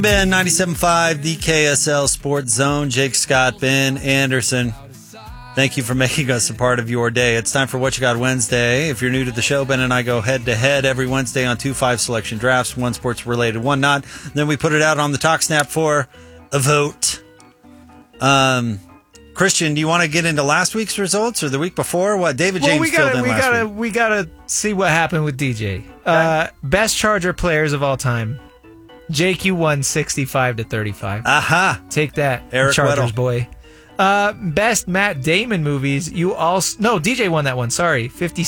Ben 97.5, the KSL Sports Zone. Jake Scott, Ben Anderson. Thank you for making us a part of your day. It's time for What You Got Wednesday. If you're new to the show, Ben and I go head-to-head every Wednesday on 2 5-selection drafts, one sports-related, one not. Then we put it out on the Talk Snap for a vote. Christian, do you want to get into last week's results or the week before? What David James filled in last week. We gotta see what happened with DJ. Best Charger players of all time. Jake, you won 65-35. Aha! Take that, Eric Chargers Weddle. boy. Best Matt Damon movies. You also DJ won that one. Sorry,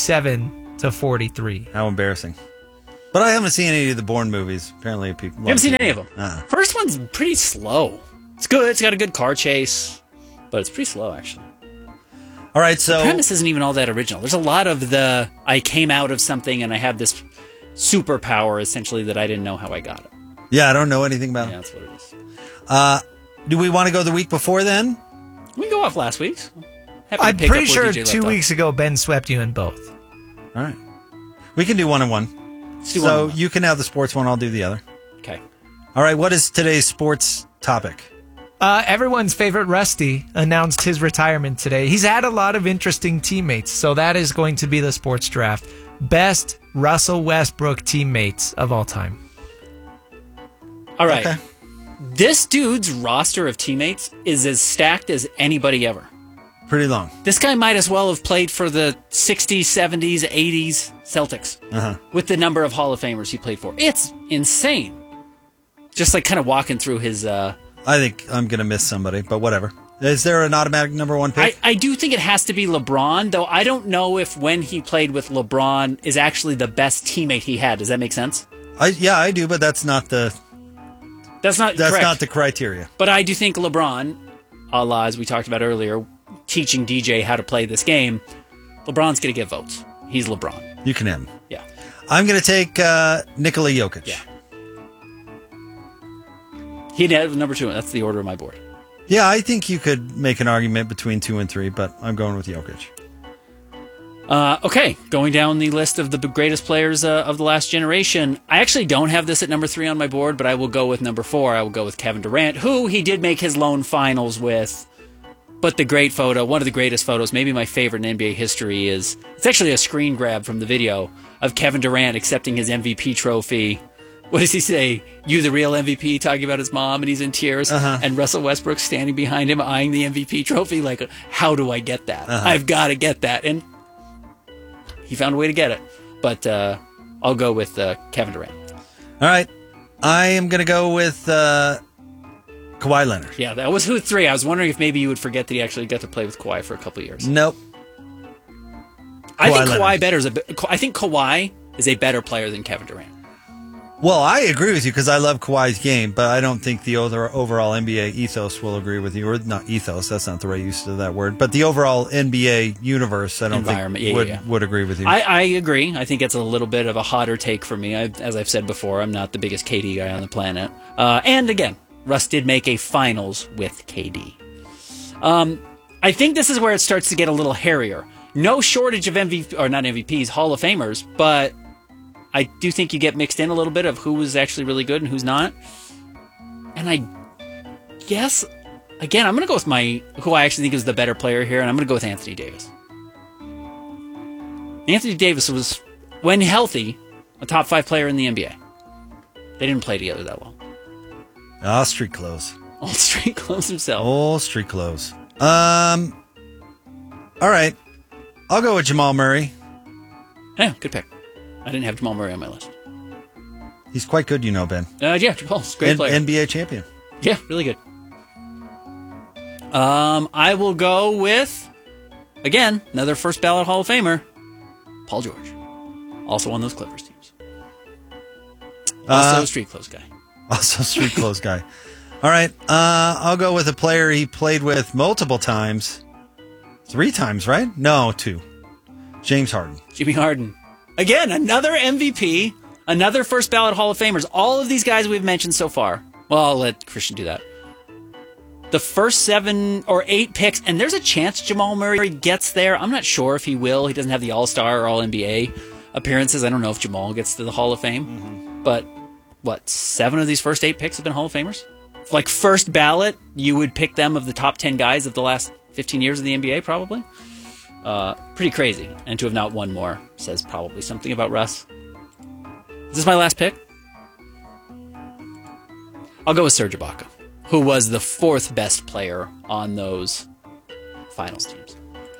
57-43. How embarrassing! But I haven't seen any of the Bourne movies. Apparently, people You haven't seen any of them. Uh-uh. First one's pretty slow. It's good. It's got a good car chase, but it's pretty slow actually. All right, so The premise isn't even all that original. There's a lot of I came out of something and I have this superpower essentially that I didn't know how I got it. yeah, I don't know anything about Yeah, it. that's what it is. Do we want to go the week before then? We can go off last week's. Happy to I'm pick pretty up where sure DJ left 2 off. weeks ago Ben swept you in both. All right, we can do one and one. Let's do So one. you can have the sports one. I'll do the other. Okay. All right, what is today's sports topic? Everyone's favorite Rusty announced his retirement today. He's had a lot of interesting teammates, so that is going to be the sports draft. Best Russell Westbrook teammates of all time. All right. Okay. This dude's roster of teammates is as stacked as anybody ever. Pretty long. This guy might as well have played for the 60s, 70s, 80s Celtics with the number of Hall of Famers he played for. It's insane. Just like kind of walking through his... I think I'm going to miss somebody, but whatever. Is there an automatic number one pick? I do think it has to be LeBron, though I don't know if when he played with LeBron is actually the best teammate he had. Does that make sense? Yeah, I do, but that's not the That's not that's correct. not the criteria. But I do think LeBron, a la, as we talked about earlier, teaching DJ how to play this game, LeBron's going to get votes. He's LeBron. You can have him. Yeah. I'm going to take Nikola Jokic. Yeah. He'd have number 2. That's the order of my board. Yeah, I think you could make an argument between 2 and 3, but I'm going with Jokic. Okay, going down the list of the greatest players of the last generation. I actually don't have this at number 3 on my board, but I will go with number 4. I will go with Kevin Durant, who he did make his lone finals with. But the great photo, one of the greatest photos, maybe my favorite in NBA history, is it's actually a screen grab from the video of Kevin Durant accepting his MVP trophy. What does he say? You the real MVP, talking about his mom, and he's in tears. And Russell Westbrook standing behind him, eyeing the MVP trophy, like, how do I get that? I've got to get that. And he found a way to get it. But I'll go with Kevin Durant. All right. I am going to go with Kawhi Leonard. Yeah, that was who 3. I was wondering if maybe you would forget that he actually got to play with Kawhi for a couple of years. Nope. I think Leonard. I think Kawhi is a better player than Kevin Durant. Well, I agree with you because I love Kawhi's game, but I don't think the overall NBA ethos will agree with you. Or not ethos, that's not the right use of that word. But the overall NBA universe, I don't Environment, think would agree with you. I agree. I think it's a little bit of a hotter take for me. As I've said before, I'm not the biggest KD guy on the planet. And again, Russ did make a finals with KD. I think this is where it starts to get a little hairier. No shortage of MVP, or not MVPs, Hall of Famers, but I do think you get mixed in a little bit of who is actually really good and who's not. And I guess, again, I'm going to go with who I actually think is the better player here, and I'm going to go with Anthony Davis. Anthony Davis was, when healthy, a top 5 player in the NBA. They didn't play together that well. Street clothes. Old street clothes himself. Old street clothes. All right. I'll go with Jamal Murray. Yeah, good pick. I didn't have Jamal Murray on my list. He's quite good, Ben. Yeah, Jamal's a great player. NBA champion. Yeah, really good. I will go with, again, another first ballot Hall of Famer, Paul George. Also on those Clippers teams. Also a street clothes guy. Also street clothes guy. All right. I'll go with a player he played with multiple times. 3 times, right? No, 2. James Harden. Jimmy Harden. Again, another MVP, another first ballot Hall of Famers. All of these guys we've mentioned so far. Well, I'll let Christian do that. The first 7 or 8 picks, and there's a chance Jamal Murray gets there. I'm not sure if he will. He doesn't have the All-Star or All-NBA appearances. I don't know if Jamal gets to the Hall of Fame. But 7 of these first 8 picks have been Hall of Famers? Like first ballot, you would pick them of the top 10 guys of the last 15 years of the NBA, probably. Pretty crazy. And to have not won more says probably something about Russ. Is this my last pick? I'll go with Serge Ibaka, who was the 4th best player on those finals teams.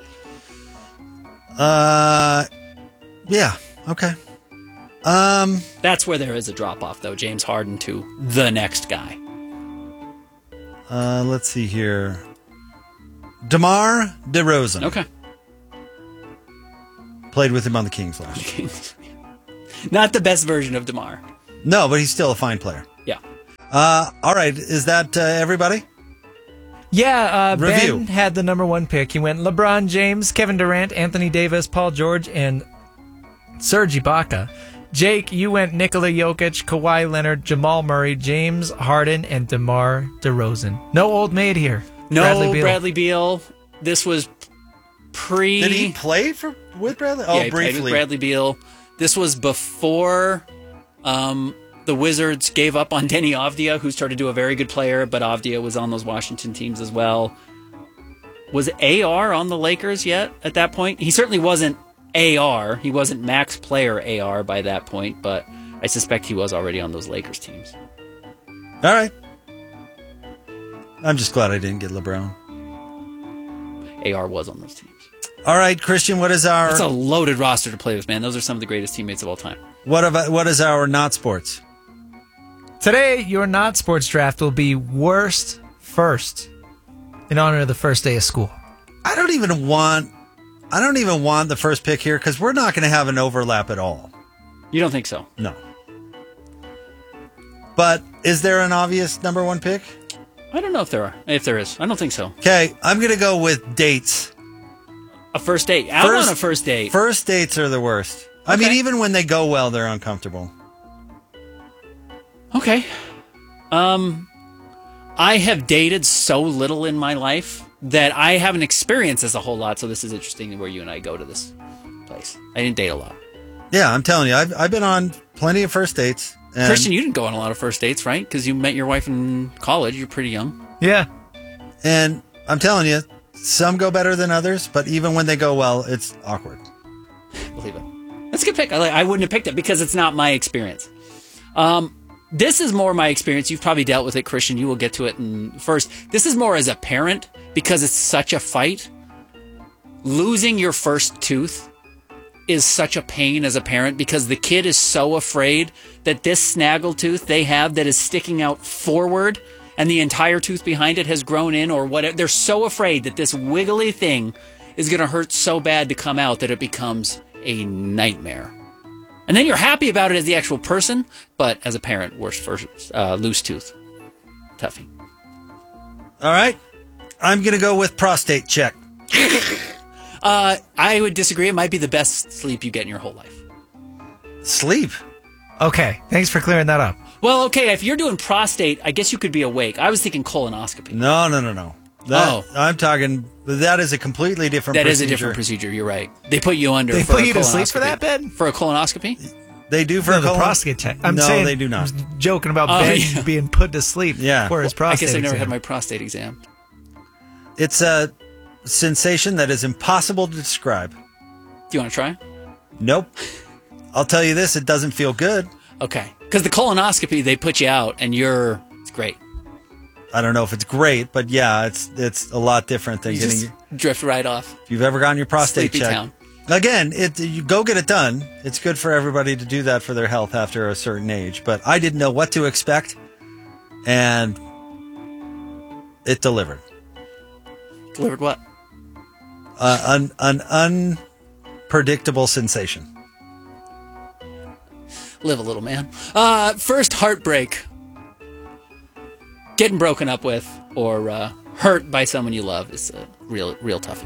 Yeah. Okay. That's where there is a drop-off, though. James Harden to the next guy. Let's see here. DeMar DeRozan. Okay. Played with him on the Kings last year. Not the best version of DeMar. No, but he's still a fine player. Yeah. All right. Is that everybody? Yeah, Review. Ben had the number 1 pick. He went LeBron James, Kevin Durant, Anthony Davis, Paul George, and Serge Ibaka. Jake, you went Nikola Jokic, Kawhi Leonard, Jamal Murray, James Harden, and DeMar DeRozan. No old maid here. No Bradley Beal. This was pre... Did he play with Bradley? Oh, yeah, he briefly. played with Bradley Beal. This was before the Wizards gave up on Denny Avdia, who started to be a very good player, but Avdia was on those Washington teams as well. Was AR on the Lakers yet at that point? He certainly wasn't AR. He wasn't max player AR by that point, but I suspect he was already on those Lakers teams. All right. I'm just glad I didn't get LeBron. AR was on those teams. All right, Christian, what is our... That's a loaded roster to play with, man. Those are some of the greatest teammates of all time. What is our not sports? Today, your not sports draft will be worst first in honor of the first day of school. I don't even want the first pick here because we're not going to have an overlap at all. You don't think so? No. But is there an obvious number 1 pick? I don't know if there are. If there is. I don't think so. Okay, I'm going to go with dates. A first date. Out on a first date. First dates are the worst. I mean, even when they go well, they're uncomfortable. Okay. I have dated so little in my life that I haven't experienced this a whole lot, so this is interesting where you and I go to this place. I didn't date a lot. Yeah, I'm telling you, I've been on plenty of first dates. And Christian, you didn't go on a lot of first dates, right? Because you met your wife in college. You're pretty young. Yeah. And I'm telling you, some go better than others, but even when they go well, it's awkward. Believe it. That's a good pick. I wouldn't have picked it because it's not my experience. This is more my experience. You've probably dealt with it, Christian. You will get to it first. This is more as a parent because it's such a fight. Losing your first tooth is such a pain as a parent because the kid is so afraid that this snaggletooth they have that is sticking out forward and the entire tooth behind it has grown in or whatever. They're so afraid that this wiggly thing is going to hurt so bad to come out that it becomes a nightmare. And then you're happy about it as the actual person, but as a parent, worse for loose tooth. Toughie. All right. I'm going to go with prostate check. I would disagree. It might be the best sleep you get in your whole life. Sleep? Okay, thanks for clearing that up. Well, okay, if you're doing prostate, I guess you could be awake. I was thinking colonoscopy. No. I'm talking, that is a completely different procedure. That is a different procedure, you're right. They put you under They for put a you to sleep for colonoscopy. that, Ben? For a colonoscopy? They do for No, a the prostate check. I'm No, saying, they do not. I'm joking about Ben being put to sleep for his I prostate guess I never exam. had my prostate exam. It's a sensation that is impossible to describe. Do you want to try? Nope. I'll tell you this, it doesn't feel good. Okay. Because the colonoscopy, they put you out, and it's great. I don't know if it's great, but yeah, it's a lot different than You getting. just drift right off. If you've ever gotten your prostate Sleepy checked, town. again, you go get it done. It's good for everybody to do that for their health after a certain age. But I didn't know what to expect, and it delivered. Delivered what? An unpredictable sensation. Live a little, man. First heartbreak. Getting broken up with or hurt by someone you love is a real toughie.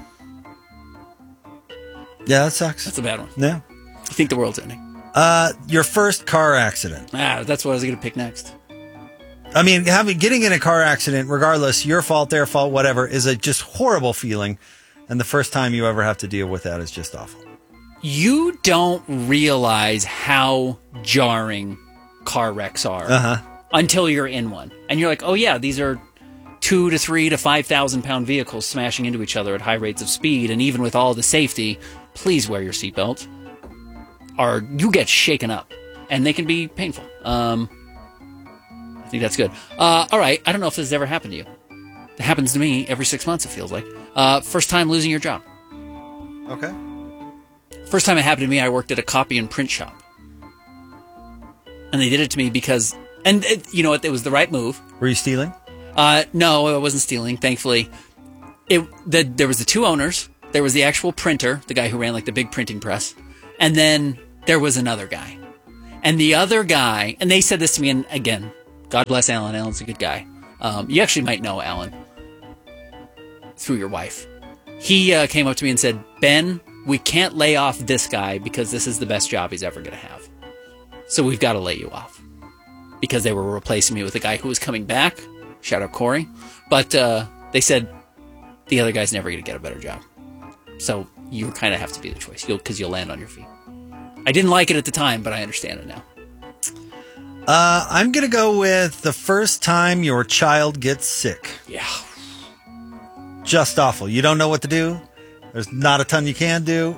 Yeah, that sucks. That's a bad one. Yeah. You think the world's ending. Your first car accident. That's what I was going to pick next. I mean, getting in a car accident, regardless, your fault, their fault, whatever, is a just horrible feeling. And the first time you ever have to deal with that is just awful. You don't realize how jarring car wrecks are until you're in one. And you're like, oh yeah, these are 2 to 3 to 5,000 pound vehicles smashing into each other at high rates of speed. And even with all the safety, please wear your seatbelt, or you get shaken up and they can be painful. I think that's good. All right. I don't know if this has ever happened to you. It happens to me every 6 months, it feels like. First time losing your job. Okay. First time it happened to me, I worked at a copy and print shop. And they did it to me because, and you know what, it was the right move. Were you stealing? No, I wasn't stealing, thankfully. There was the two owners. There was the actual printer, the guy who ran like the big printing press. And then there was another guy. And the other guy, and they said this to me, and again, God bless Alan. Alan's a good guy. You actually might know Alan through your wife. He came up to me and said, Ben, we can't lay off this guy because this is the best job he's ever going to have. So we've got to lay you off. Because they were replacing me with a guy who was coming back. Shout out Corey. But they said, the other guy's never going to get a better job. So you kind of have to be the choice because you'll land on your feet. I didn't like it at the time, but I understand it now. I'm going to go with the first time your child gets sick. Yeah. Just awful. You don't know what to do. There's not a ton you can do.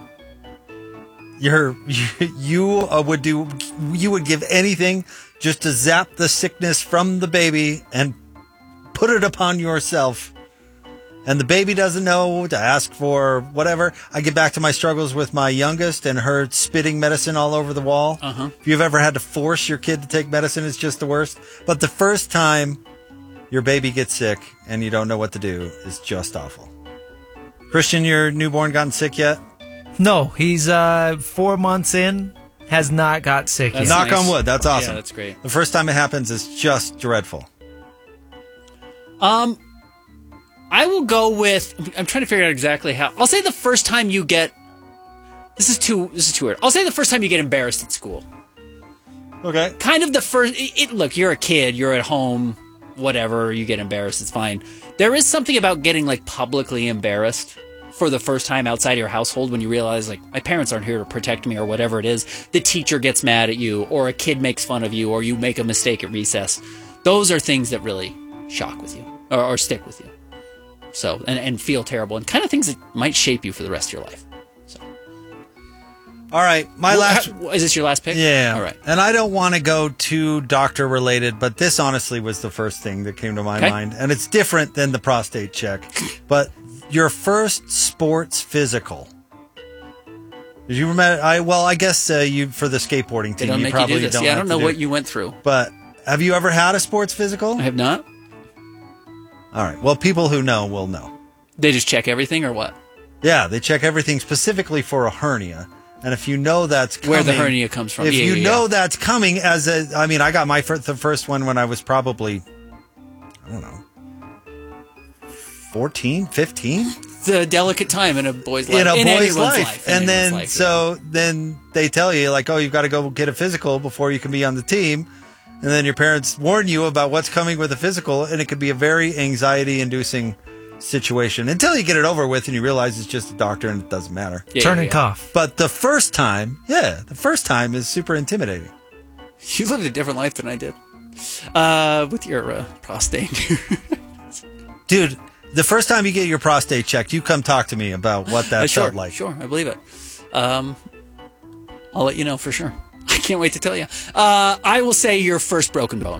You would give anything just to zap the sickness from the baby and put it upon yourself. And the baby doesn't know to ask for whatever. I get back to my struggles with my youngest and her spitting medicine all over the wall. If you've ever had to force your kid to take medicine, it's just the worst. But the first time your baby gets sick and you don't know what to do is just awful. Christian, your newborn gotten sick yet? No, he's 4 months in, has not got sick yet. Knock on wood. That's awesome. Yeah, that's great. The first time it happens is just dreadful. I will go with, I'm trying to figure out exactly how. I'll say the first time you get, this is too weird. I'll say the first time you get embarrassed at school. Okay. Kind of the first, look, you're a kid, you're at home, whatever, you get embarrassed, it's fine. There is something about getting like publicly embarrassed for the first time outside your household when you realize like my parents aren't here to protect me or whatever it is. The teacher gets mad at you or a kid makes fun of you or you make a mistake at recess. Those are things that really shock with you or stick with you. So, and feel terrible and kind of things that might shape you for the rest of your life. So, all right. Is this your last pick? Yeah. All right. And I don't want to go too doctor related, but this honestly was the first thing that came to my mind. And it's different than the prostate check. But your first sports physical. Did you remember? I guess you for the skateboarding team. They don't you make probably you do this. don't. Yeah, I don't know what you went through. But have you ever had a sports physical? I have not. All right. Well, people who know will know. They just check everything or what? Yeah, they check everything specifically for a hernia. And if you know that's coming, where the hernia comes from. If you know that's coming I got the first one when I was probably, I don't know, 14, 15? It's a delicate time in a boy's life. In a boy's life. And then, then they tell you, like, oh, you've got to go get a physical before you can be on the team. And then your parents warn you about what's coming with a physical, and it could be a very anxiety-inducing situation until you get it over with and you realize it's just a doctor and it doesn't matter. Turn and cough. But the first time is super intimidating. You lived a different life than I did with your prostate. Dude, the first time you get your prostate checked, you come talk to me about what that felt like. Sure, I believe it. I'll let you know for sure. I can't wait to tell you. I will say your first broken bone.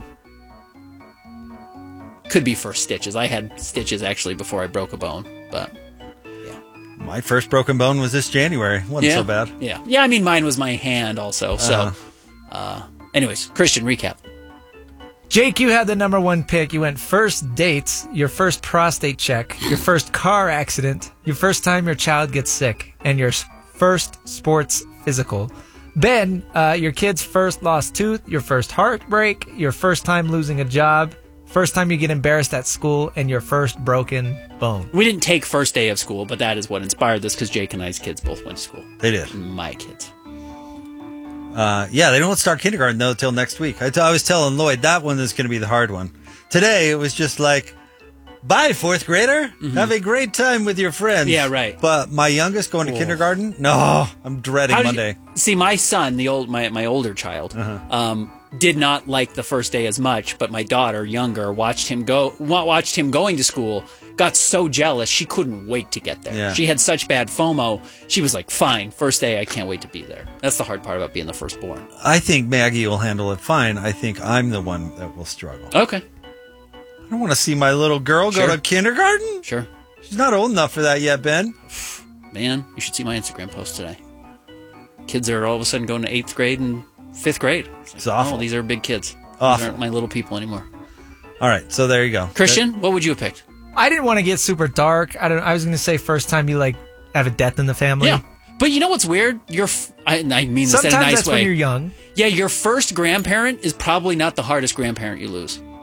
Could be first stitches. I had stitches actually before I broke a bone, but yeah. My first broken bone was this January. Wasn't so bad. Yeah. I mean, mine was my hand also. So, anyways, Christian, recap. Jake, you had the number one pick. You went first dates, your first prostate check, your first car accident, your first time your child gets sick, and your first sports physical. Ben, your kid's first lost tooth, your first heartbreak, your first time losing a job, first time you get embarrassed at school, and your first broken bone. We didn't take first day of school, but that is what inspired this because Jake and I's kids both went to school. They did. My kids. They don't start kindergarten, though, till next week. I was telling Lloyd that one is going to be the hard one. Today, it was just like, bye, fourth grader. Mm-hmm. Have a great time with your friends. Yeah, right. But my youngest going to kindergarten? No, I'm dreading Monday. See, my son, my older child, did not like the first day as much, but my daughter, younger, watched him going to school, got so jealous she couldn't wait to get there. Yeah. She had such bad FOMO. She was like, fine, first day, I can't wait to be there. That's the hard part about being the firstborn. I think Maggie will handle it fine. I think I'm the one that will struggle. Okay, I don't want to see my little girl go Sure. to kindergarten. sure. She's not old enough for that yet, Ben. Man, you should see my Instagram post today. Kids are all of a sudden going to 8th grade and 5th grade. It's awful. Oh, these are big kids. Awful. These aren't my little people anymore. All right, so there you go. Christian, what would you have picked? I didn't want to get super dark. I was going to say first time you like have a death in the family. Yeah. But you know what's weird? I mean this Sometimes in a nice that's way. when you're young. Yeah, your first grandparent is probably not the hardest grandparent you lose.